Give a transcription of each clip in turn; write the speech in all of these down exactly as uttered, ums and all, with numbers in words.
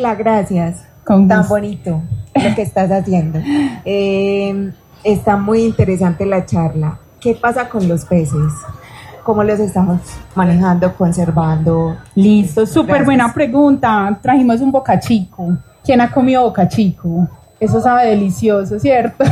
Ángela, gracias. Con Tan gusto. bonito lo que estás haciendo. Eh, está muy interesante la charla. ¿Qué pasa con los peces? ¿Cómo los estamos manejando, conservando? Listo, súper Gracias. buena pregunta. Trajimos un bocachico. ¿Quién ha comido bocachico? Eso sabe delicioso, ¿cierto?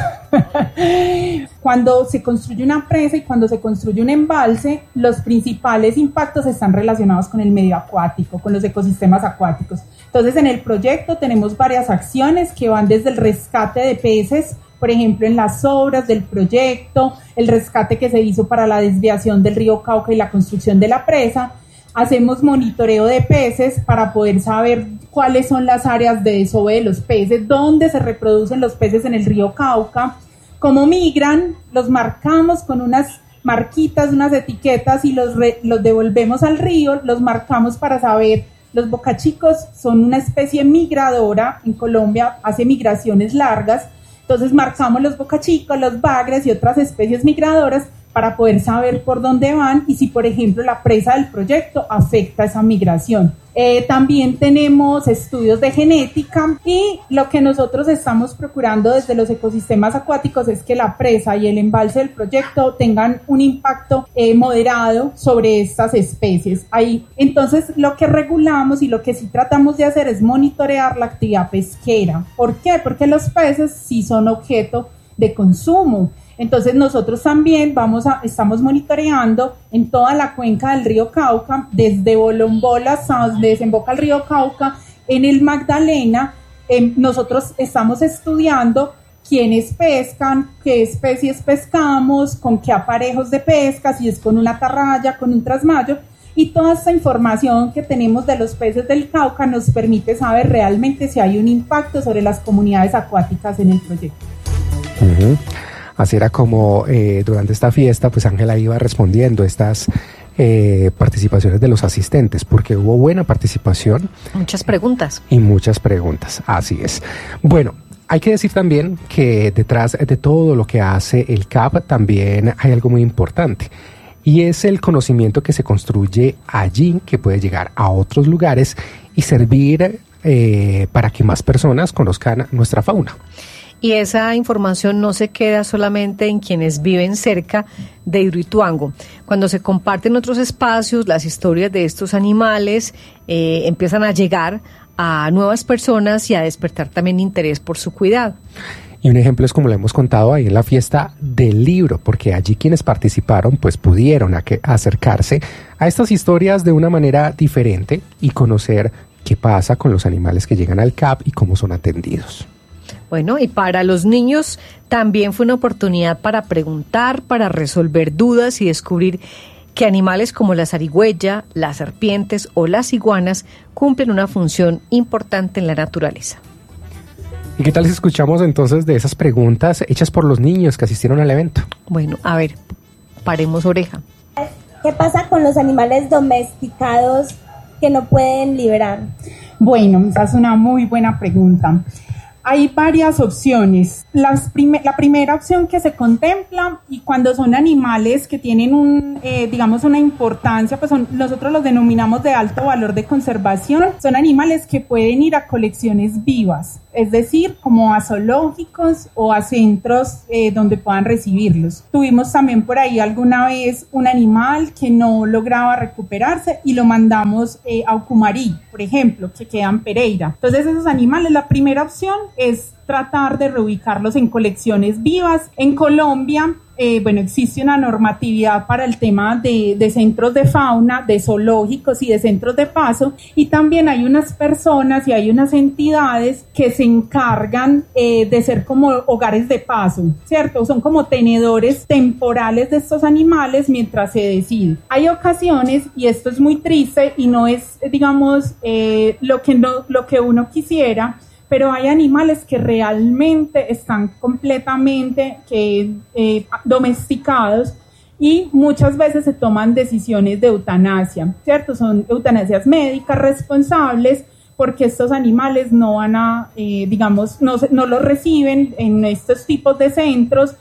Cuando se construye una presa y cuando se construye un embalse, los principales impactos están relacionados con el medio acuático, con los ecosistemas acuáticos. Entonces, en el proyecto tenemos varias acciones que van desde el rescate de peces, por ejemplo, en las obras del proyecto, el rescate que se hizo para la desviación del río Cauca y la construcción de la presa. Hacemos monitoreo de peces para poder saber cuáles son las áreas de desove de los peces, dónde se reproducen los peces en el río Cauca, cómo migran, los marcamos con unas marquitas, unas etiquetas y los, re, los devolvemos al río, los marcamos para saber. Los bocachicos son una especie migradora, en Colombia hace migraciones largas. Entonces marcamos los bocachicos, los bagres y otras especies migradoras para poder saber por dónde van y si, por ejemplo, la presa del proyecto afecta esa migración. Eh, también tenemos estudios de genética y lo que nosotros estamos procurando desde los ecosistemas acuáticos es que la presa y el embalse del proyecto tengan un impacto eh, moderado sobre estas especies. Ahí, entonces, lo que regulamos y lo que sí tratamos de hacer es monitorear la actividad pesquera. ¿Por qué? Porque los peces sí son objeto de consumo. Entonces nosotros también vamos a, estamos monitoreando en toda la cuenca del río Cauca, desde Bolombola hasta donde desemboca el río Cauca, en el Magdalena. Eh, nosotros estamos estudiando quiénes pescan, qué especies pescamos, con qué aparejos de pesca, si es con una atarraya, con un trasmayo, y toda esta información que tenemos de los peces del Cauca nos permite saber realmente si hay un impacto sobre las comunidades acuáticas en el proyecto. Uh-huh. Así era como eh, durante esta fiesta, pues Ángela iba respondiendo estas eh, participaciones de los asistentes, porque hubo buena participación. Muchas preguntas. Y muchas preguntas, así es. Bueno, hay que decir también que detrás de todo lo que hace el C A P también hay algo muy importante, y es el conocimiento que se construye allí, que puede llegar a otros lugares y servir eh, para que más personas conozcan nuestra fauna. Y esa información no se queda solamente en quienes viven cerca de Hidroituango. Cuando se comparten otros espacios, las historias de estos animales eh, empiezan a llegar a nuevas personas y a despertar también interés por su cuidado. Y un ejemplo es como lo hemos contado ahí en la fiesta del libro, porque allí quienes participaron pues pudieron a que, acercarse a estas historias de una manera diferente y conocer qué pasa con los animales que llegan al C A P y cómo son atendidos. Bueno, y para los niños también fue una oportunidad para preguntar, para resolver dudas y descubrir que animales como la zarigüeya, las serpientes o las iguanas cumplen una función importante en la naturaleza. ¿Y qué tal si escuchamos entonces de esas preguntas hechas por los niños que asistieron al evento? Bueno, a ver, paremos oreja. ¿Qué pasa con los animales domesticados que no pueden liberar? Bueno, esa es una muy buena pregunta. Hay varias opciones. Las prime- la primera opción que se contempla, y cuando son animales que tienen un, eh, digamos, una importancia, pues son, nosotros los denominamos de alto valor de conservación, son animales que pueden ir a colecciones vivas, es decir, como a zoológicos o a centros eh, donde puedan recibirlos. Tuvimos también por ahí alguna vez un animal que no lograba recuperarse y lo mandamos eh, a Ucumarí, por ejemplo, que queda en Pereira. Entonces esos animales, la primera opción es tratar de reubicarlos en colecciones vivas. En Colombia, eh, bueno, existe una normatividad para el tema de, de centros de fauna, de zoológicos y de centros de paso, y también hay unas personas y hay unas entidades que se encargan eh, de ser como hogares de paso, ¿cierto? Son como tenedores temporales de estos animales mientras se decide. Hay ocasiones, y esto es muy triste y no es, digamos, eh, lo que no, lo que uno quisiera, pero hay animales que realmente están completamente que, eh, domesticados y muchas veces se toman decisiones de eutanasia, ¿cierto? Son eutanasias médicas responsables porque estos animales no van a, eh, digamos, no, no los reciben en estos tipos de centros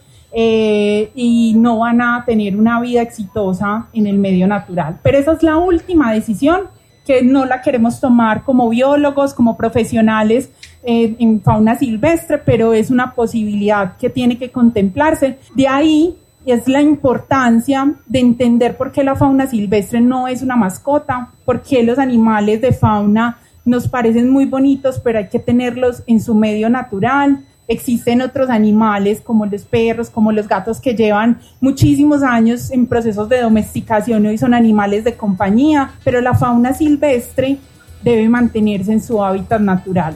eh, y no van a tener una vida exitosa en el medio natural. Pero esa es la última decisión que no la queremos tomar como biólogos, como profesionales eh, en fauna silvestre, pero es una posibilidad que tiene que contemplarse. De ahí es la importancia de entender por qué la fauna silvestre no es una mascota, por qué los animales de fauna nos parecen muy bonitos, pero hay que tenerlos en su medio natural. Existen otros animales como los perros, como los gatos que llevan muchísimos años en procesos de domesticación y son animales de compañía, pero la fauna silvestre debe mantenerse en su hábitat natural.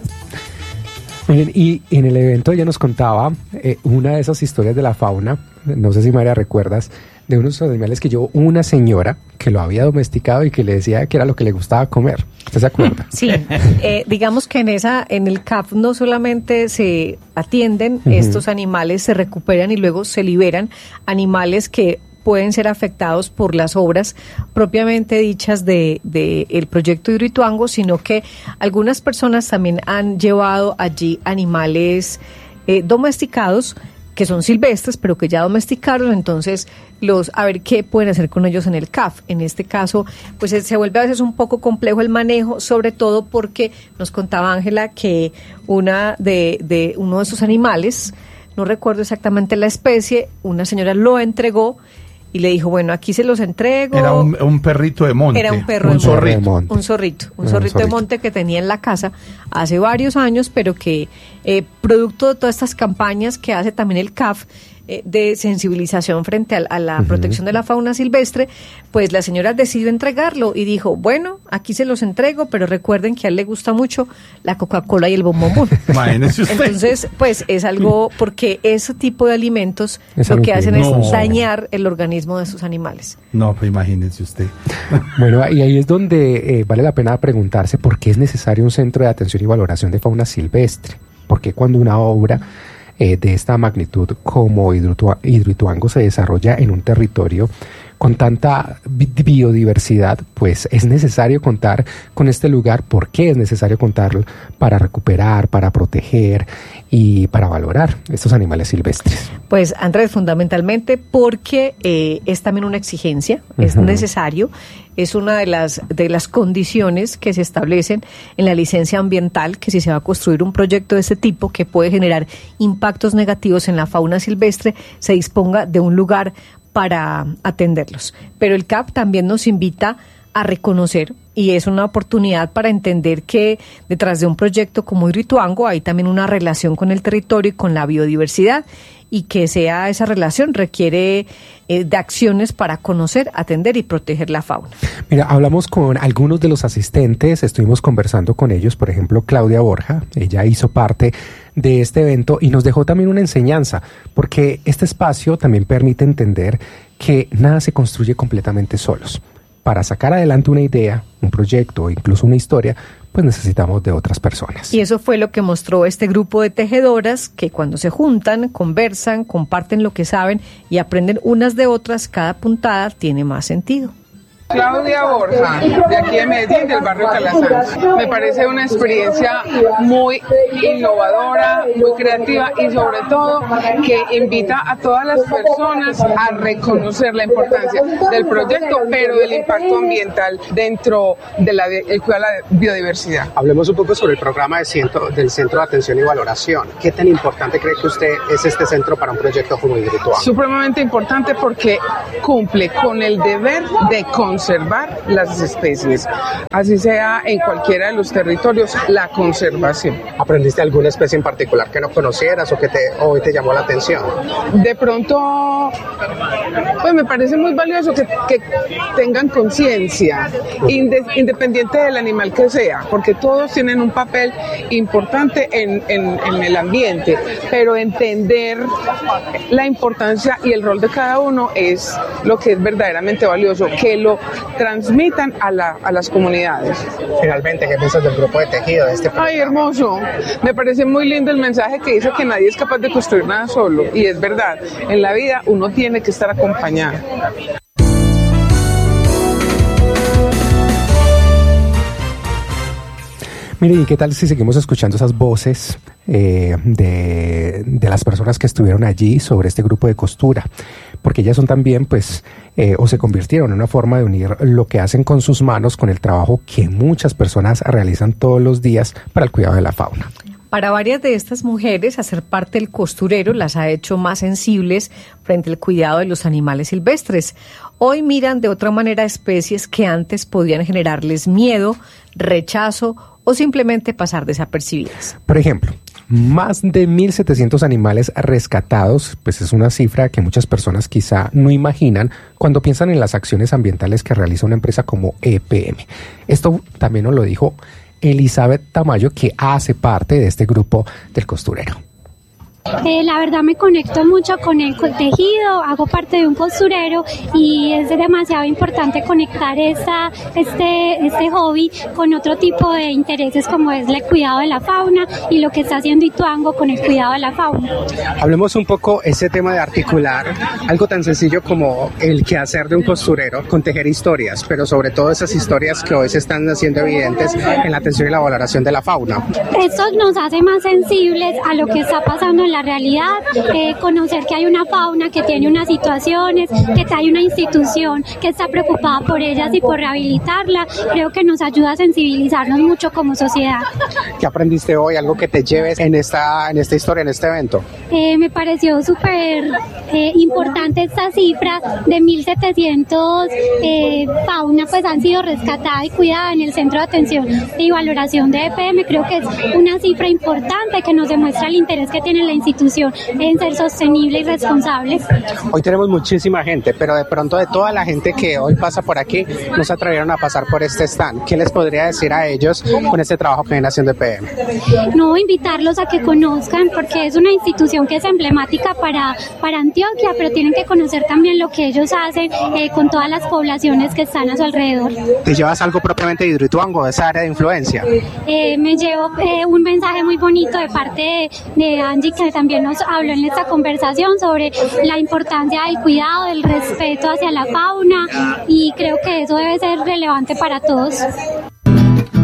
Miren, y en el evento ella nos contaba eh, una de esas historias de la fauna, no sé si María recuerdas, de unos animales que llevó una señora que lo había domesticado y que le decía que era lo que le gustaba comer. ¿Usted se acuerda? Sí, eh, digamos que en esa, en el C A F no solamente se atienden uh-huh. estos animales, se recuperan y luego se liberan animales que pueden ser afectados por las obras propiamente dichas de, de el proyecto Hidroituango, sino que algunas personas también han llevado allí animales eh, domesticados que son silvestres, pero que ya domesticaron, entonces los a ver qué pueden hacer con ellos en el C A F. En este caso, pues se vuelve a veces un poco complejo el manejo, sobre todo porque nos contaba Ángela que una de, de uno de esos animales, no recuerdo exactamente la especie, una señora lo entregó y le dijo, bueno, aquí se los entrego. Era un, un perrito de monte. Era un perro un de zorrito. monte. Un zorrito. Un zorrito, un zorrito de monte que tenía en la casa hace varios años, pero que eh, producto de todas estas campañas que hace también el C A F, eh, de sensibilización frente a, a la uh-huh. protección de la fauna silvestre, pues la señora decidió entregarlo y dijo, bueno, aquí se los entrego, pero recuerden que a él le gusta mucho la Coca-Cola y el bombombón. Imagínese usted. Entonces, pues es algo, porque ese tipo de alimentos es lo que hacen no. es dañar el organismo de esos animales. No, pues imagínese usted. Bueno, y ahí es donde eh, vale la pena preguntarse por qué es necesario un centro de atención y valoración de fauna silvestre. Porque cuando una obra eh, de esta magnitud como Hidroituango se desarrolla en un territorio con tanta bi- biodiversidad, pues es necesario contar con este lugar. ¿Por qué es necesario contarlo? Para recuperar, para proteger y para valorar estos animales silvestres. Pues Andrés, fundamentalmente porque eh, es también una exigencia, uh-huh. es necesario, es una de las de las condiciones que se establecen en la licencia ambiental, que si se va a construir un proyecto de este tipo que puede generar impactos negativos en la fauna silvestre, se disponga de un lugar para atenderlos. Pero el C A F también nos invita a reconocer, y es una oportunidad para entender que detrás de un proyecto como Hidroituango hay también una relación con el territorio y con la biodiversidad, y que sea esa relación requiere eh, de acciones para conocer, atender y proteger la fauna. Mira, hablamos con algunos de los asistentes, estuvimos conversando con ellos, por ejemplo, Claudia Borja, ella hizo parte de este evento y nos dejó también una enseñanza, porque este espacio también permite entender que nada se construye completamente solos. Para sacar adelante una idea, un proyecto o incluso una historia, pues necesitamos de otras personas. Y eso fue lo que mostró este grupo de tejedoras, que cuando se juntan, conversan, comparten lo que saben y aprenden unas de otras, cada puntada tiene más sentido. Claudia Borja, de aquí de Medellín, del barrio Calasanz. Me parece una experiencia muy innovadora, muy creativa y sobre todo que invita a todas las personas a reconocer la importancia del proyecto, pero del impacto ambiental dentro del de cuidado de la biodiversidad. Hablemos un poco sobre el programa de ciento, del Centro de Atención y Valoración. ¿Qué tan importante cree que usted es este centro para un proyecto como Hidroituango? Supremamente importante porque cumple con el deber de conservar conservar las especies, así sea en cualquiera de los territorios, la conservación. ¿Aprendiste alguna especie en particular que no conocieras o que te, o te llamó la atención? De pronto, pues me parece muy valioso que, que tengan conciencia, inde, independiente del animal que sea, porque todos tienen un papel importante en, en, en el ambiente, pero entender la importancia y el rol de cada uno es lo que es verdaderamente valioso, que lo transmitan a, la, a las comunidades. Finalmente, ¿qué piensas del grupo de tejido de este programa? Ay, hermoso. Me parece muy lindo el mensaje que dice que nadie es capaz de construir nada solo. Y es verdad, en la vida uno tiene que estar acompañado. Mire, ¿y qué tal si seguimos escuchando esas voces eh, de, de las personas que estuvieron allí sobre este grupo de costura? porque ellas son también, pues, eh, o se convirtieron en una forma de unir lo que hacen con sus manos con el trabajo que muchas personas realizan todos los días para el cuidado de la fauna. Para varias de estas mujeres, hacer parte del costurero las ha hecho más sensibles frente al cuidado de los animales silvestres. Hoy miran de otra manera especies que antes podían generarles miedo, rechazo o simplemente pasar desapercibidas. Por ejemplo, más de mil setecientos animales rescatados, pues es una cifra que muchas personas quizá no imaginan cuando piensan en las acciones ambientales que realiza una empresa como E P M. Esto también nos lo dijo Elizabeth Tamayo, que hace parte de este grupo del costurero. Eh, la verdad me conecto mucho con el tejido, hago parte de un costurero y es demasiado importante conectar esta, este, este hobby con otro tipo de intereses como es el cuidado de la fauna y lo que está haciendo Ituango con el cuidado de la fauna. Hablemos un poco ese tema de articular algo tan sencillo como el quehacer de un costurero con tejer historias, pero sobre todo esas historias que hoy se están haciendo evidentes en la atención y la valoración de la fauna. Esto nos hace más sensibles a lo que está pasando en la realidad, eh, conocer que hay una fauna que tiene unas situaciones, que hay una institución que está preocupada por ellas y por rehabilitarla, creo que nos ayuda a sensibilizarnos mucho como sociedad. ¿Qué aprendiste hoy? ¿Algo que te lleves en esta, en esta historia, en este evento? Eh, me pareció súper eh, importante esta cifra de mil setecientos eh, fauna pues han sido rescatadas y cuidadas en el Centro de Atención y Valoración de E P M. Creo que es una cifra importante que nos demuestra el interés que tiene la institución en ser sostenible y responsable. Hoy tenemos muchísima gente, pero de pronto de toda la gente que hoy pasa por aquí, no se atrevieron a pasar por este stand. ¿Qué les podría decir a ellos con este trabajo que viene haciendo E P M? No, invitarlos a que conozcan, porque es una institución que es emblemática para, para Antioquia, pero tienen que conocer también lo que ellos hacen eh, con todas las poblaciones que están a su alrededor. ¿Te llevas algo propiamente de Hidroituango, de esa área de influencia? Eh, me llevo eh, un mensaje muy bonito de parte de, de Angie, que también nos habló en esta conversación sobre la importancia del cuidado, del respeto hacia la fauna, y creo que eso debe ser relevante para todos.